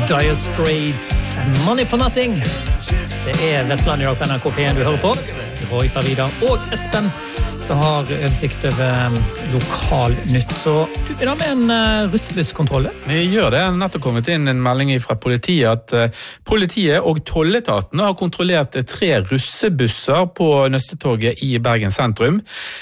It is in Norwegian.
Dire Straits, Money for Nothing. Det Vestland i dag på NRK P1 du hører på. Roy, Parida og Espen som har oversikt over lokalnytt. Så du begynner med en russebusskontroll. Vi gjør det. Nettopp kommet inn en melding fra politiet at politiet og tolletaten har kontrollert 3 russebusser på Nøstetorget i Bergen sentrum.